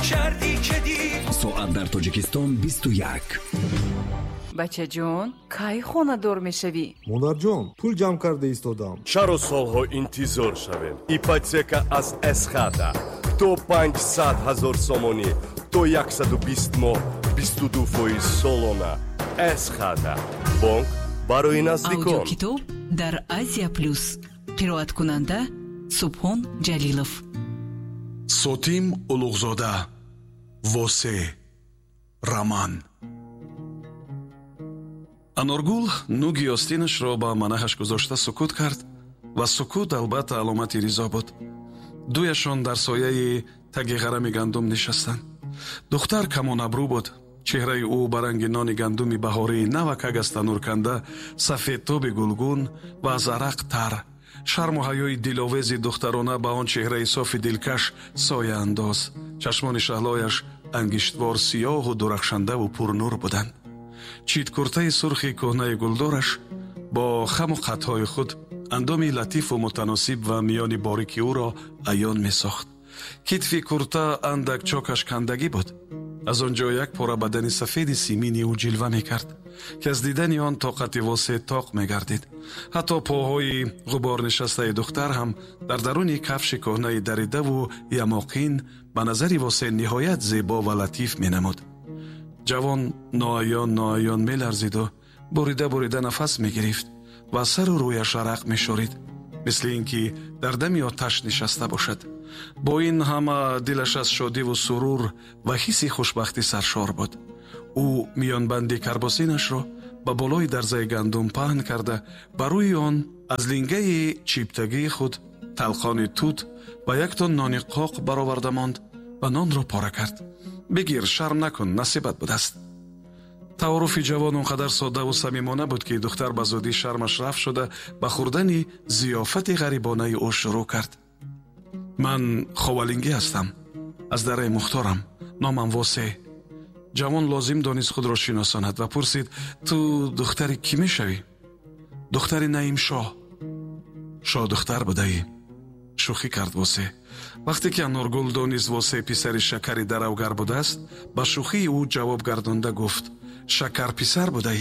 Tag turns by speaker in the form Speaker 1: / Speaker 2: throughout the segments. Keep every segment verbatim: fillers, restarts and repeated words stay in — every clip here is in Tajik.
Speaker 1: کردی که دیر.
Speaker 2: ساعت در تاجیکستان بیست و یک.
Speaker 3: بچه جون کی خونه دور میشوی؟
Speaker 4: مادر جان پول جمع کرده ایستادم.
Speaker 5: چرا سالها انتظار شویم؟ ایپотека از اسخادا تو پانصد هزار сомонӣ то صد و بیست ماه بیست و دو فоиз солона. اسخادا бонк барои наздикон.
Speaker 6: аудиокитоб дар Азия плюс. қироат кунанда Субҳон Ҷалилов.
Speaker 7: Сотим Улуғзода. Восе Роман. Аноргул нуги остинашро ба манаҳаш гузошта сукут кард ва сукут албатта аломати ризо буд. дуяшон дар сояи таги ғарами гандум нишастанд. духтар камонабрӯ буд. чеҳраи ӯ ба ранги нони гандуми баҳории навак агас танур канда сафедтоби гулгун ва зарақ тар. шарму ҳаёи диловези духтарона ба он чеҳраи софи дилкаш соя андоз. чашмони шаҳлояш ангиштвор сиёҳу дурахшандаву пурнур буданд. читкуртаи сурхи кӯҳнаи гулдораш бо хаму қатҳои худ андоми латифу мутаносиб ва миёни борики ӯро аён месохт. китфи курта андак чокаш кандагӣ буд. аз он ҷо як пора бадани сафеди симини ӯ ҷилва мекард ки аз дидани он тоқати восе тоқ мегардид. ҳатто поҳои ғуборнишастаи духтар ҳам дар даруни кафши кӯҳнаи даридаву ямоқин ба назари восе ниҳоят зебо ва латиф менамуд. ҷавон ноаён ноаён меларзиду бурида бурида нафас мегирифт ва сару рӯяш арақ мешорид, мисли ин ки дар дами оташ нишаста бошад. бо ин ҳама дилаш аз шодиву сурур ва ҳисси хушбахтӣ саршор буд. ӯ миёнбанди карбосинашро ба болои дарзаи гандум паҳн карда ба рӯи он аз лингаи чиптагии худ талхони тут ва яктон нони қоқ бароварда монд ва нонро пора кард. бигир, шарм накун, насибат будааст. таъаруфи ҷавон он қадар соддаву самимона буд ки духтар ба зудӣ шармаш рафт шуда ба хӯрдани зиёфати ғарибонаи ӯ шурӯъ кард. ман ховалингӣ ҳастам, аз дараи мухторам, номам восе. ҷавон лозим донист худро шиносонад ва пурсид: ту духтари кӣ мешавӣ? духтари Наим шоҳ. шоҳ духтар будаӣ? шӯхӣ кард восе. вақте ки Аноргул донист восе писари шакари даравгар будааст, ба шӯхии ӯ ҷавоб гардонда гуфт: шакар писар будаӣ?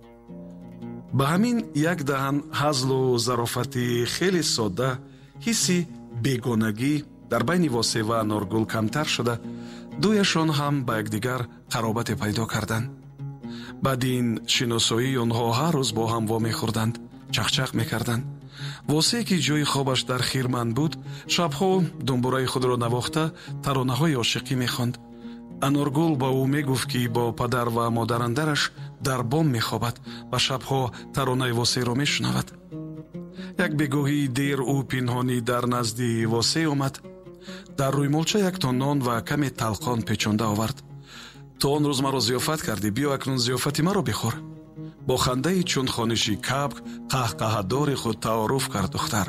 Speaker 7: ба ҳамин як даҳан ҳазлу зарофати хеле содда ҳисси бегонагӣ дар байни восе ва Аноргул камтар шуда, дуяшон ҳам ба якдигар қаробате пайдо карданд. баъди ин шиносоӣ онҳо ҳар рӯз бо ҳам вомехӯрданд, чахчах мекарданд. восе ки ҷои хобаш дар хирман буд, шабҳо думбураи худро навохта таронаҳои ошиқӣ мехонд. Аноргул ба ӯ мегуфт ки бо падар ва модарандараш дар бом мехобад ва шабҳо таронаи восеро мешунавад. як бегоҳии дер ӯ пинҳонӣ дар назди восе омад. дар рӯймолча як тон нон ва каме талқон печонда овард. то он рӯз маро зиёфат кардӣ, биё акнун зиёфати маро бихӯр. бо хандаи чун хониши кабк қаҳқаҳадори худ таъаруф кард духтар.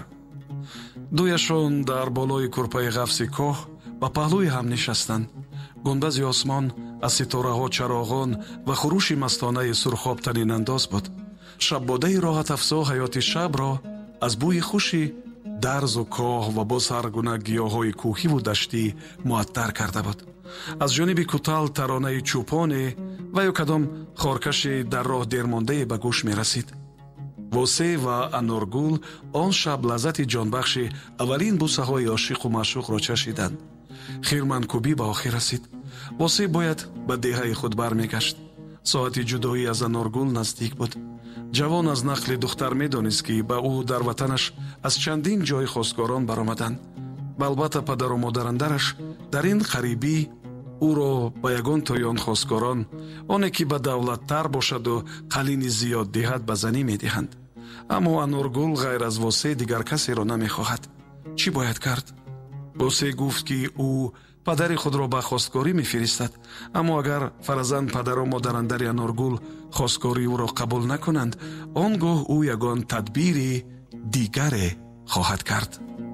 Speaker 7: дуяшон дар болои курпаи ғафси коҳ ба паҳлӯи ҳам нишастанд. гунбази осмон аз ситораҳо чароғон ва хуруши мастонаи сурхоб танинандоз буд. шаббодаи роҳатафзо ҳаёти шабро аз бӯи хуши дарзу коҳ ва боз ҳар гуна гиёҳҳои кӯҳиву даштӣ муаттар карда буд. аз ҷониби кӯтал таронаи чӯпоне ва ё кадом хоркаши дар роҳ дермондае ба гӯш мерасид. восе ва Аноргул он шаб лаззати ҷонбахши аввалин бусаҳои ошиқу маъшуқро чашиданд. хирманкӯбӣ ба охир расид. восе бояд ба деҳаи худ бармегашт. соати ҷудоӣ аз Аноргул наздик буд. ҷавон аз нақли духтар медонист ки ба ӯ дар ватанаш аз чандин ҷой хостгорон баромаданд. ва албатта падару модарандараш дар ин қарибӣ ӯро ба ягон тоён хостгорон, оне ки ба давлаттар бошаду қалини зиёд диҳад, ба занӣ медиҳанд. аммо Аноргул ғайр аз восе дигар касеро намехоҳад. чӣ бояд кард? восе гуфт ки ӯ падари худро ба хостгорӣ мефиристад, аммо агар фаразан падару модарандари Аноргул хостгории ӯро қабул накунанд, он гоҳ ӯ ягон тадбири дигаре хоҳад кард.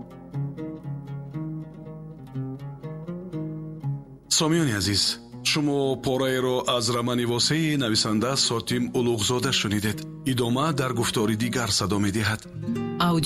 Speaker 7: сомиёни азиз, шумо пораеро аз романи восеи нависанда Сотим Улуғзода шунидед. идома дар гуфтори дигар садо медиҳад.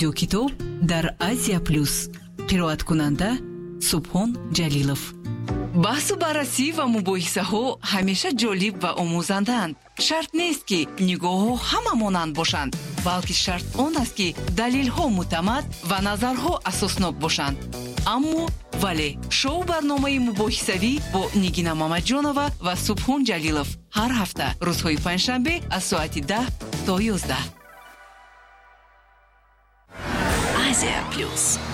Speaker 6: аудиокитоб дар Азия плюс. қироат кунанда Субҳон Ҷалилов. баҳсу баррасӣ ва мубоҳисаҳо ҳамеша ҷолиб ва омӯзанданд. шарт нест ки нигоҳҳо ҳама монанд бошанд, балки шарт он аст ки далелҳо муътамад ва назарҳо асоснок бошанд. аммо вале шоу барномаи мубоҳисавӣ бо Нигина Мамаҷонова ва Субҳон Ҷалилов ҳар ҳафта рӯзҳои панҷшанбе аз соати даҳ то ёздаҳ. Азия плюс.